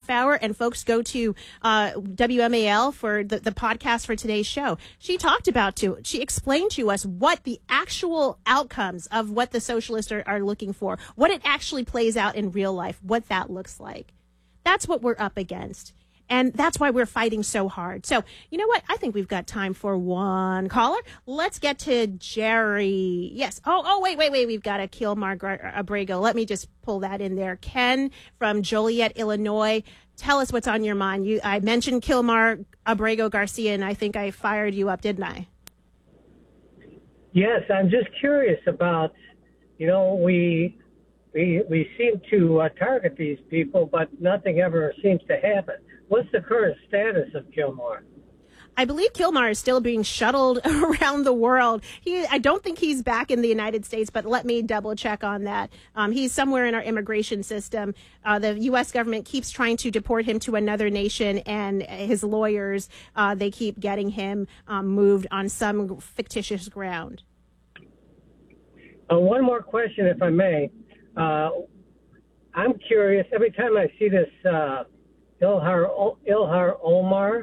hour, and folks go to WMAL for the podcast for today's show. She explained to us what the actual outcomes of what the socialists are looking for, what it actually plays out in real life, what that looks like. That's what we're up against. And that's why we're fighting so hard. So, you know what? I think we've got time for one caller. Let's get to Jerry. Yes. Wait. We've got a Kilmar Abrego. Let me just pull that in there. Ken from Joliet, Illinois. Tell us what's on your mind. I mentioned Kilmar Abrego Garcia, and I think I fired you up, didn't I? Yes, I'm just curious about, we seem to target these people, but nothing ever seems to happen. What's the current status of Kilmar? I believe Kilmar is still being shuttled around the world. I don't think he's back in the United States, but let me double check on that. He's somewhere in our immigration system. The U.S. government keeps trying to deport him to another nation, and his lawyers, they keep getting him moved on some fictitious ground. One more question, if I may. I'm curious, every time I see this Ilhan Omar,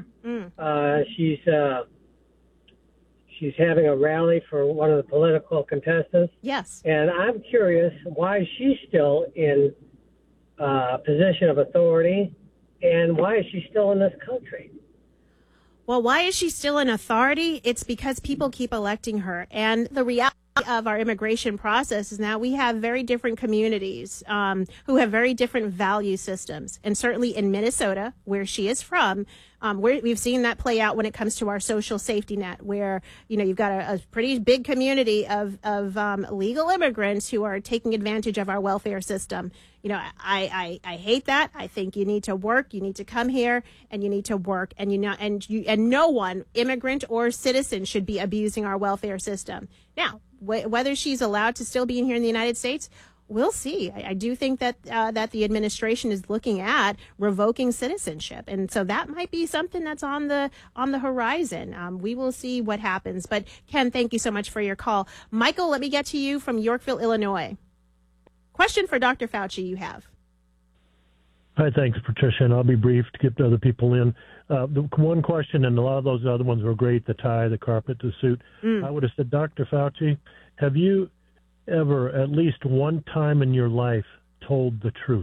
she's having a rally for one of the political contestants. Yes. And I'm curious why she's still in position of authority, and why is she still in this country? Well, why is she still in authority? It's because people keep electing her. And the reality of our immigration process is now we have very different communities who have very different value systems. And certainly in Minnesota, where she is from, we've seen that play out when it comes to our social safety net, where, you've got a pretty big community of legal immigrants who are taking advantage of our welfare system. I hate that. I think you need to work. You need to come here and you need to work, and no one, immigrant or citizen, should be abusing our welfare system. Now, whether she's allowed to still be in here in the United States, we'll see. I do think that the administration is looking at revoking citizenship, and so that might be something that's on the horizon. We will see what happens. But Ken, thank you so much for your call. Michael, let me get to you from Yorkville, Illinois. Question for Dr. Fauci you have. Hi, thanks, Patricia, and I'll be brief to get the other people in. The one question, and a lot of those other ones were great, the tie, the carpet, the suit. I would have said, Dr. Fauci, have you ever, at least one time in your life, told the truth?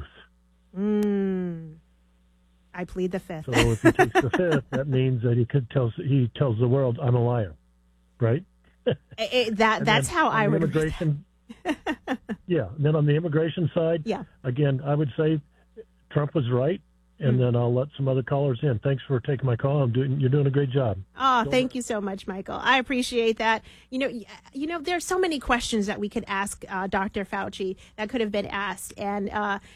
I plead the fifth. So if he takes the fifth, that means that he tells the world, I'm a liar, right? That's how I would immigration. Yeah. Then on the immigration side, again, I would say Trump was right. And then I'll let some other callers in. Thanks for taking my call. You're doing a great job. Oh, thank you so much, Michael. I appreciate that. There's so many questions that we could ask Dr. Fauci that could have been asked. And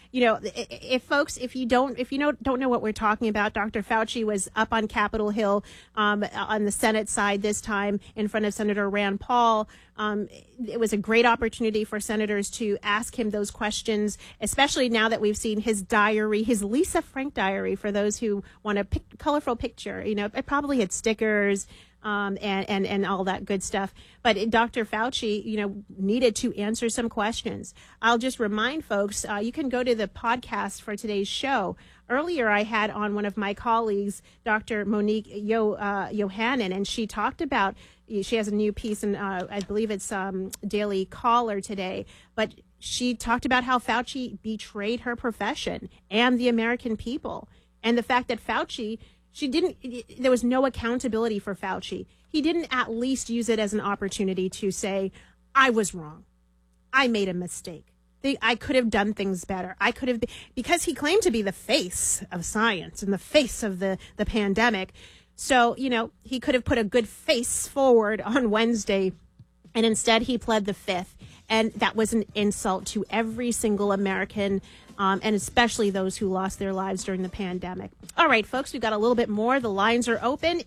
if you don't know what we're talking about, Dr. Fauci was up on Capitol Hill on the Senate side this time in front of Senator Rand Paul. It was a great opportunity for senators to ask him those questions, especially now that we've seen his diary, his Lisa Frank diary, for those who want a colorful picture. It probably had stickers and all that good stuff. But Dr. Fauci, needed to answer some questions. I'll just remind folks, you can go to the podcast for today's show. Earlier, I had on one of my colleagues, Dr. Monique Yohannan, and she talked about, she has a new piece, and I believe it's Daily Caller today, but she talked about how Fauci betrayed her profession and the American people, and the fact that Fauci, there was no accountability for Fauci. He didn't at least use it as an opportunity to say, I was wrong. I made a mistake. I could have done things better. Because he claimed to be the face of science and the face of the pandemic. So, he could have put a good face forward on Wednesday, and instead he pled the fifth. And that was an insult to every single American, and especially those who lost their lives during the pandemic. All right, folks, we've got a little bit more. The lines are open,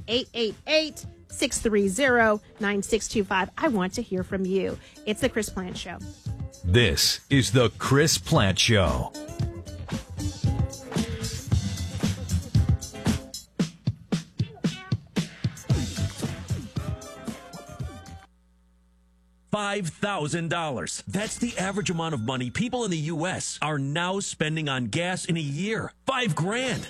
888-630-9625. I want to hear from you. It's The Chris Plante Show. This is The Chris Plante Show. $5,000. That's the average amount of money people in the U.S. are now spending on gas in a year. $5,000.